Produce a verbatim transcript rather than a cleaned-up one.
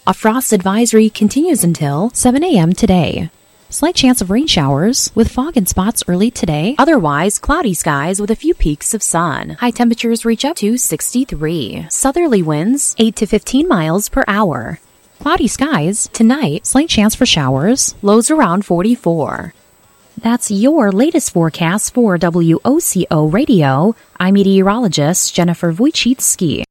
A frost advisory continues until seven a.m. today. Slight chance of rain showers with fog in spots early today. Otherwise, cloudy skies with a few peaks of sun. High temperatures reach up to sixty-three. Southerly winds eight to fifteen miles per hour. Cloudy skies tonight. Slight chance for showers. Lows around forty-four. That's your latest forecast for W O C O Radio. I'm meteorologist Jennifer Wojcicki.